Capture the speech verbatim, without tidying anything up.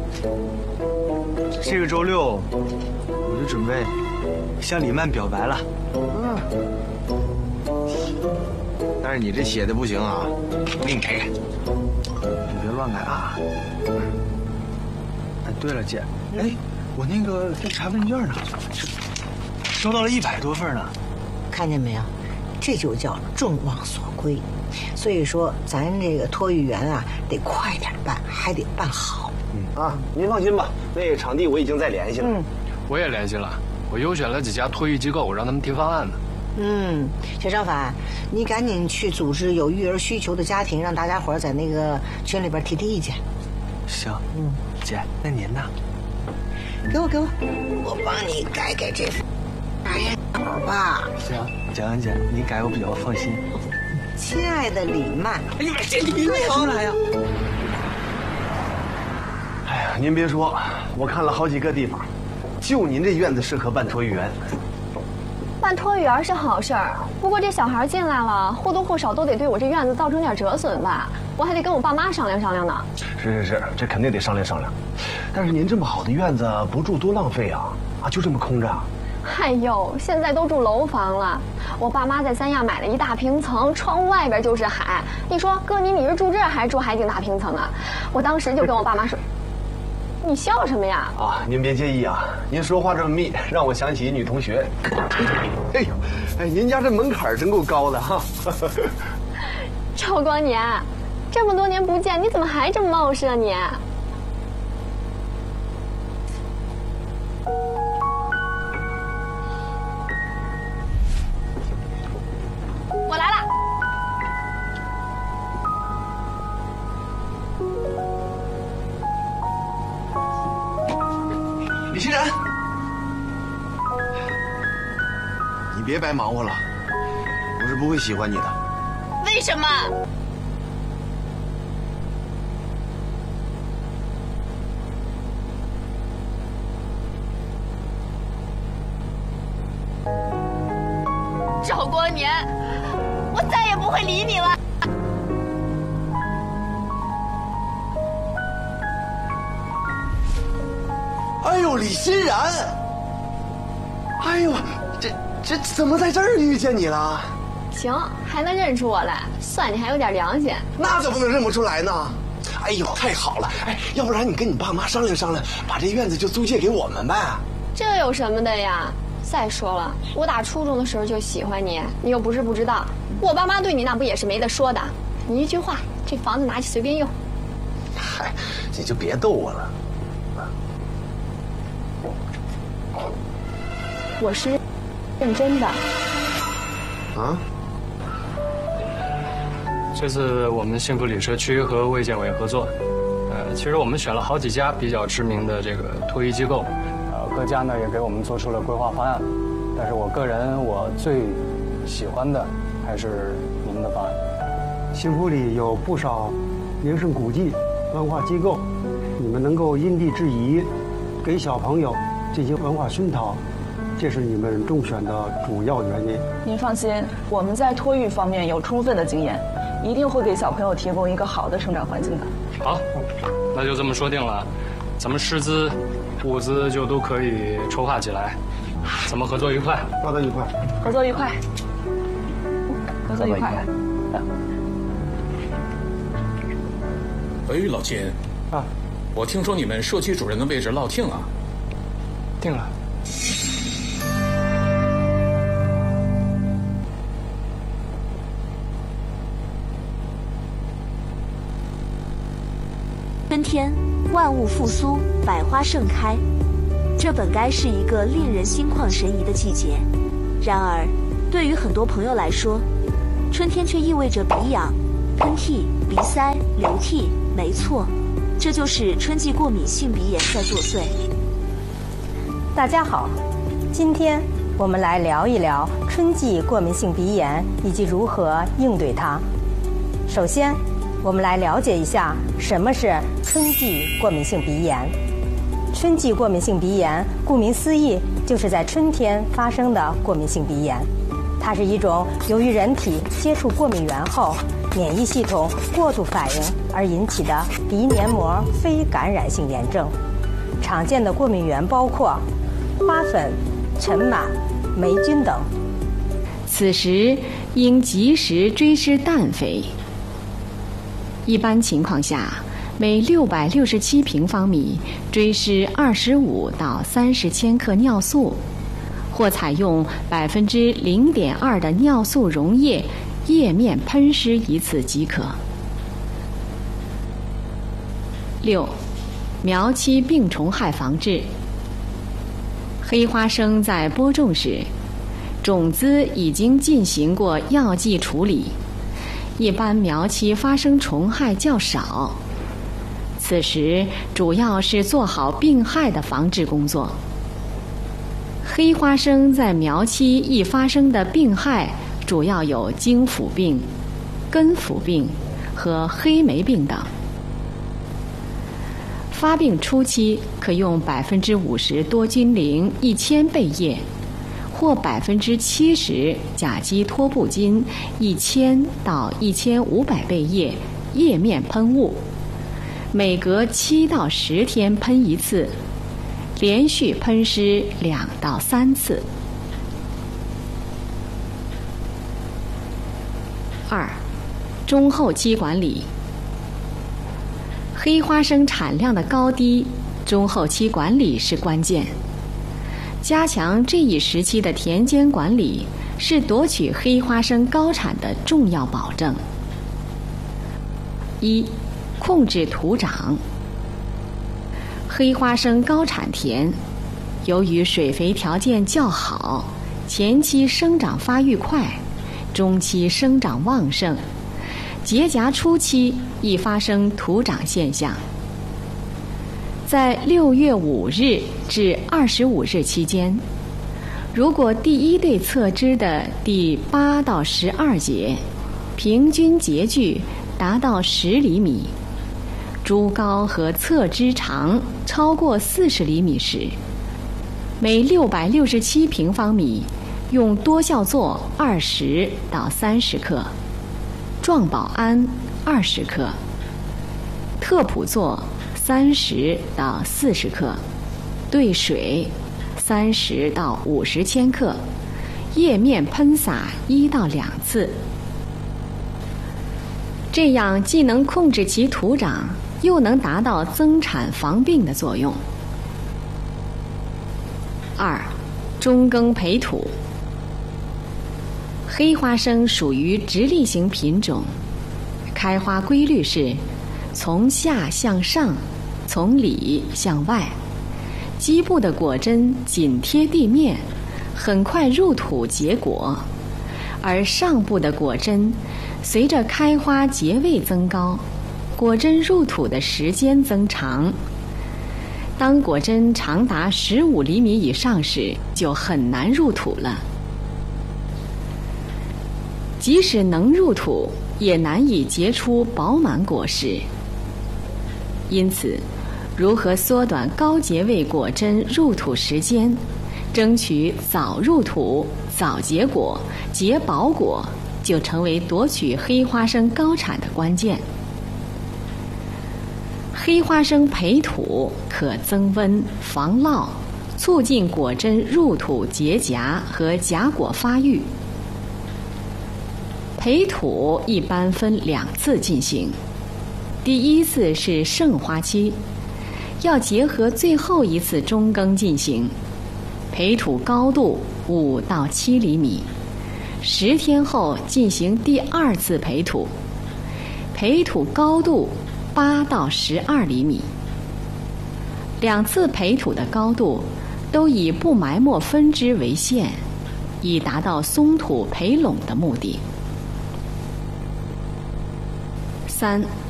这个周六我就准备向李曼表白了。嗯。 但是你这写的不行啊，我给你改改。 你别乱改啊。哎，对了，姐，哎，我那个调查问卷呢，收到了一百多份呢。 看见没有？这就叫众望所归。所以说，咱这个托育园啊，得快点办，还得办好。 嗯啊，您放心吧，那个场地我已经在联系了。嗯， 我也联系了，我优选了几家托育机构，让他们提方案呢。 嗯，小张凡，你赶紧去组织有育儿需求的家庭，让大家伙在那个群里边提提意见。 行，嗯，姐，那您呢？ 给我，给我，我帮你改改这份。哎呀，等会儿吧。 行，蒋安姐，你改我比较放心。 亲爱的李曼， 哎呀，这你为什么来呀？ 哎呀，您别说，我看了好几个地方，就您这院子适合办托育园。 办托育园是好事儿，不过这小孩进来了，或多或少都得对我这院子造成点折损吧？我还得跟我爸妈商量商量呢。 是是是，这肯定得商量商量。但是您这么好的院子不住多浪费啊！啊，就这么空着。 哎呦，现在都住楼房了。我爸妈在三亚买了一大平层，窗外边就是海。你说哥，你你是住这儿还是住海景大平层啊？我当时就跟我爸妈说。你笑什么呀？ 啊，您别介意啊，您说话这么密，让我想起一女同学。哎呦，哎，您家这门槛真够高的哈。 赵光年，这么多年不见，你怎么还这么冒失啊你？我来了。 李欣然，你别白忙活了，我是不会喜欢你的。 为什么？赵光年，我再也不会理你了。 哎呦，李欣然！哎呦，这这怎么在这儿遇见你了？ 行，还能认出我来，算你还有点良心。 那怎么能认不出来呢？哎呦，太好了！哎，要不然你跟你爸妈商量商量，把这院子就租借给我们呗。 这有什么的呀？再说了，我打初中的时候就喜欢你，你又不是不知道，我爸妈对你那不也是没得说的。你一句话，这房子拿去随便用。 嗨，你就别逗我了。 我是认真的。 啊？ 这次我们幸福里社区和卫健委合作，呃，其实我们选了好几家比较知名的这个托育机构，呃，各家呢也给我们做出了规划方案。但是我个人我最喜欢的还是你们的方案。 幸福里有不少名胜古迹、文化机构，你们能够因地制宜，给小朋友进行文化熏陶。这是你们中选的主要原因。 您放心，我们在托育方面有充分的经验，一定会给小朋友提供一个好的成长环境的。 好，那就这么说定了，咱们师资、物资就都可以筹划起来，咱们合作愉快， 合作愉快， 合作愉快，合作愉快。 哎，老金啊， 我听说你们社区主任的位置落定啊？ 定了。 春天，万物复苏，百花盛开，这本该是一个令人心旷神怡的季节。然而，对于很多朋友来说，春天却意味着鼻痒、喷嚏、鼻塞、流涕。没错，这就是春季过敏性鼻炎在作祟。 大家好，今天我们来聊一聊春季过敏性鼻炎以及如何应对它。首先，我们来了解一下什么是春季过敏性鼻炎。春季过敏性鼻炎，顾名思义，就是在春天发生的过敏性鼻炎。它是一种由于人体接触过敏源后， 免疫系统过度反应而引起的鼻黏膜非感染性炎症。常见的过敏源包括花粉、尘螨、霉菌等。 此时应及时追施氮肥。一般情况下，每六百六十七平方米追施二十五到三十千克尿素，或采用百分之零点二的尿素溶液液面喷施一次即可。六、苗期病虫害防治。黑花生在播种时，种子已经进行过药剂处理，一般苗期发生虫害较少。此时主要是做好病害的防治工作。黑花生在苗期易发生的病害主要有茎腐病、根腐病和黑霉病等。发病初期可用百分之五十多菌灵一千倍液，或百分之七十甲基托布金一千到一千五百倍液液面喷雾，每隔七到十天喷一次，连续喷施两到三次。二、中后期管理。黑花生产量的高低，中后期管理是关键。加强这一时期的田间管理，是夺取黑花生高产的重要保证。一、控制土长。黑花生高产田，由于水肥条件较好，前期生长发育快，中期生长旺盛，结荚初期易发生土长现象。在六月五日至二十五日期间，如果第一对侧枝的第八到十二节平均截距达到十厘米，株高和侧枝长超过四十厘米时，每六百六十七平方米用多效唑二十到三十克，壮保胺二十克，特普唑三十到四十克，兑水三十到五十千克，液面喷洒一到两次。这样既能控制其土长，又能达到增产防病的作用。二、中耕培土。黑花生属于直立型品种，开花规律是从下向上，从里向外，基部的果针紧贴地面，很快入土结果，而上部的果针随着开花结位增高，果针入土的时间增长。当果针长达十五厘米以上时，就很难入土了。即使能入土，也难以结出饱满果实。因此，如何缩短高结位果针入土时间，争取早入土、早结果、结饱果，就成为夺取黑花生高产的关键。黑花生培土可增温、防涝，促进果针入土结荚和荚果发育。培土一般分两次进行，第一次是盛花期，要结合最后一次中耕进行。培土高度五到七厘米，十天后进行第二次培土，培土高度八到十二厘米。两次培土的高度都以不埋没分枝为限，以达到松土培垄的目的。三、